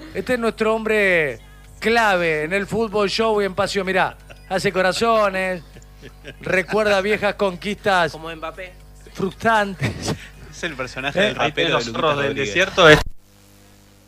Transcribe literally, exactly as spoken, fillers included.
Este es nuestro hombre clave en el fútbol show y en Pasión. Mirá, hace corazones, recuerda viejas conquistas. Como Mbappé. Frustrantes. Es el personaje ¿Eh? del rapero Los de zorros Luquita del Rodríguez. desierto es